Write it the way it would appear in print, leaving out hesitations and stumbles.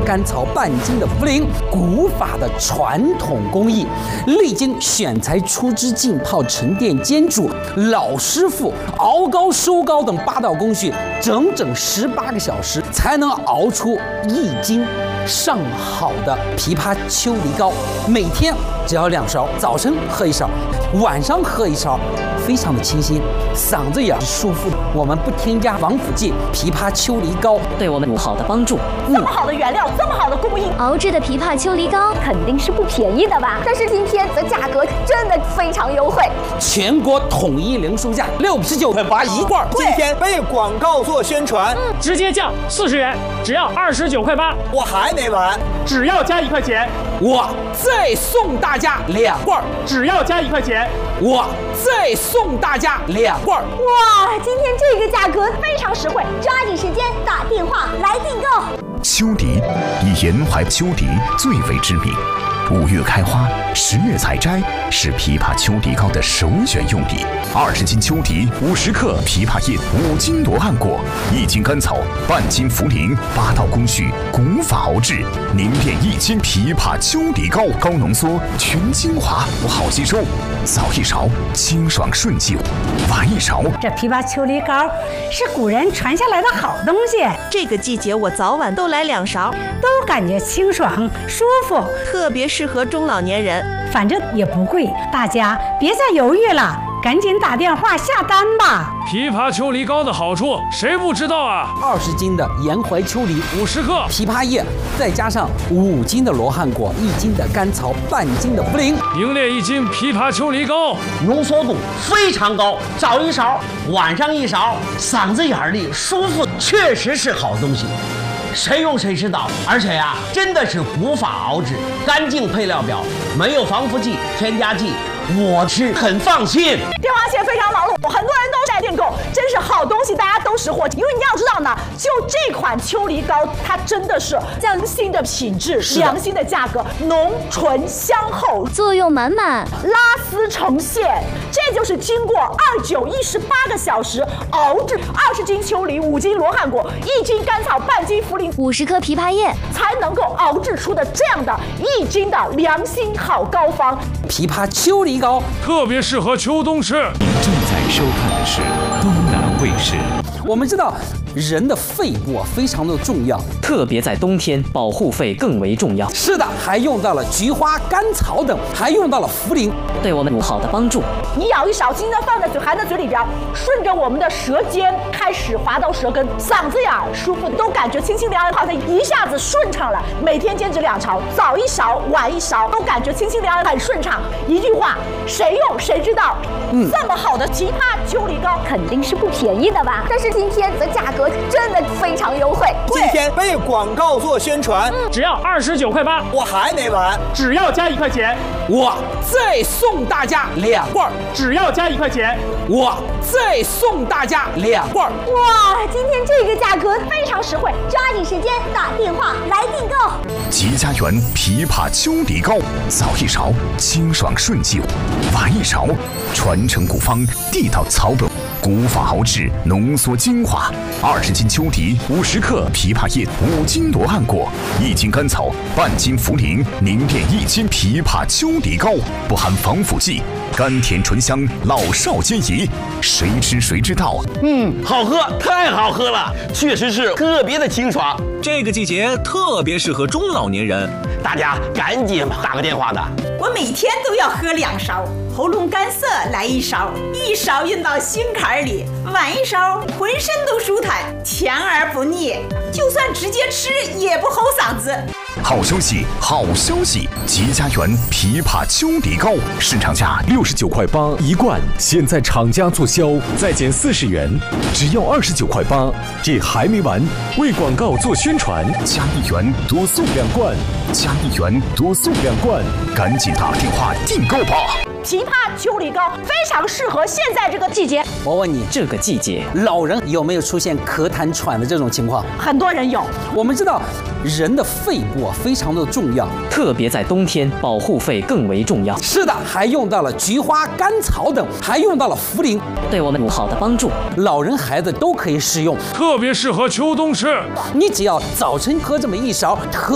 甘草，半斤的茯苓，古法的传统工艺，历经选材、出汁、浸泡、沉淀、煎煮，老师傅熬膏、收膏等8道工序，整整18个小时才能熬出1斤上好的枇杷秋梨膏。每天只要2勺，早晨喝1勺，晚上喝1勺，非常的清新，嗓子也是舒服的。我们不添加防腐剂，枇杷秋梨膏对我们有好的帮助。 这么好的原料，这么好的供应， 熬制的枇杷秋梨膏肯定是不便宜的吧？但是今天的价格真的非常优惠， 全国统一零售价69.8块1罐。 今天为广告做宣传， 直接降40元，只要29.8块。 我还没完， 只要加1块钱， 我再送大家2罐， 只要加1块钱， 我再送大家2罐。 哇，今天这个价格非常实惠，抓紧时间打电话来订购。 秋梨以沿淮秋梨最为知名，5月开花，10月采摘，是枇杷秋梨膏的首选用地。20斤秋梨，50克枇杷叶，5斤罗汉果，1斤甘草，半斤茯苓，8道工序，古法熬制，凝练1斤枇杷秋梨膏，高浓缩，全精华，不好吸收。早1勺，清爽顺气；晚1勺。 这枇杷秋梨膏是古人传下来的好东西， 这个季节我早晚都来2勺， 都感觉清爽舒服， 特别适合中老年人。 反正也不贵，大家别再犹豫了，赶紧打电话下单吧。 枇杷秋梨膏的好处谁不知道啊 ？20斤的沿淮秋梨 ，50克枇杷叶，再加上5斤的罗汉果，1斤的甘草，半斤的茯苓， 凝练1斤枇杷秋梨膏， 浓缩度非常高，早1勺，晚上1勺，嗓子眼里舒服，确实是好东西。谁用谁知道，而且呀，真的是古法熬制，干净配料表，没有防腐剂、添加剂，我是很放心。 电话线非常忙碌，很多人都在订购，真是好东西，大家都识货。因为你要知道呢，就这款秋梨膏，它真的是良心的品质，良心的价格，浓醇香厚， 作用满满， 拉丝成线，这就是经过2918个小时熬制，20斤秋梨，5斤罗汉果，1斤甘草，半斤茯苓 ，50克枇杷叶， 才能够熬制出的这样的1斤的良心好膏方。 枇杷秋梨膏特别适合秋冬吃。 您正在收看的是东南卫视。 我们知道人的肺部非常的重要， 特别在冬天，保护肺更为重要。 是的，还用到了菊花、甘草等，还用到了茯苓， 对我们有好的帮助。 你咬1勺，轻轻地放在嘴，含在嘴里边，顺着我们的舌尖开始滑到舌根，嗓子眼舒服，都感觉清清凉凉，好像一下子顺畅了。每天坚持2勺，早1勺，晚1勺，都感觉清清凉凉，很顺畅。一句话，谁用谁知道。这么好的枇杷秋梨膏肯定是不便宜的吧？但是今天的价格真的非常优惠。 今天为广告做宣传， 只要29.8块。 我还没完， 只要加1块钱， 我再送大家2罐。 只要加1块钱， 我再送大家2罐。 哇，今天这个价格非常实惠，抓紧时间打电话来订购。 吉家园枇杷秋梨膏，早1勺，清爽顺气；晚1勺，传承古方，地道草本，古法熬制，浓缩精华。20斤秋梨，50克枇杷叶，5斤罗汉果，1斤甘草，半斤茯苓，凝练1斤枇杷秋梨膏，不含防腐剂，甘甜醇香，老少皆宜。谁吃谁知道。 好喝，太好喝了，确实是特别的清爽。 这个季节特别适合中老年人， 大家赶紧打个电话的。 我每天都要喝2勺，喉咙干涩来1勺，1勺运到心坎里，晚1勺浑身都舒坦，甜而不腻，就算直接吃也不齁嗓子。 好消息，好消息！吉家园枇杷秋梨膏市场价69.8块1罐，现在厂家促销，再减40元，只要29.8块。这还没完，为广告做宣传，加1元多送2罐，加1元多送2罐，赶紧打电话订购吧！ 枇杷秋梨膏非常适合现在这个季节。 我问你， 这个季节老人有没有出现咳痰喘的这种情况？ 很多人有。 我们知道人的肺部非常的重要， 特别在冬天，保护肺更为重要。 是的，还用到了菊花、甘草等，还用到了茯苓， 对我们有好的帮助。 老人孩子都可以使用， 特别适合秋冬吃。 你只要早晨喝这么1勺，特